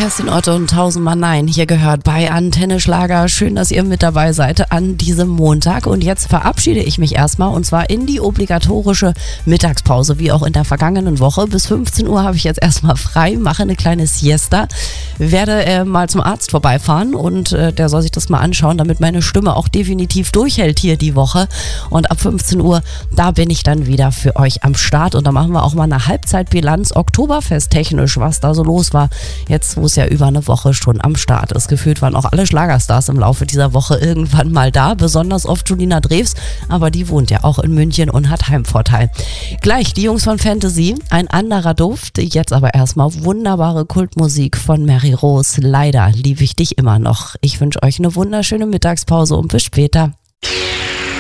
Kerstin Otto und 1000-mal Nein. Hier gehört bei Antenne Schlager. Schön, dass ihr mit dabei seid an diesem Montag. Und jetzt verabschiede ich mich erstmal und zwar in die obligatorische Mittagspause, wie auch in der vergangenen Woche. Bis 15 Uhr habe ich jetzt erstmal frei, mache eine kleine Siesta, werde mal zum Arzt vorbeifahren und der soll sich das mal anschauen, damit meine Stimme auch definitiv durchhält hier die Woche. Und ab 15 Uhr, da bin ich dann wieder für euch am Start und da machen wir auch mal eine Halbzeitbilanz, Oktoberfest technisch, was da so los war. Jetzt, wo es ja über eine Woche schon am Start ist. Gefühlt waren auch alle Schlagerstars im Laufe dieser Woche irgendwann mal da. Besonders oft Julina Drews, aber die wohnt ja auch in München und hat Heimvorteil. Gleich die Jungs von Fantasy, ein anderer Duft. Jetzt aber erstmal wunderbare Kultmusik von Mary Rose. Leider liebe ich dich immer noch. Ich wünsche euch eine wunderschöne Mittagspause und bis später.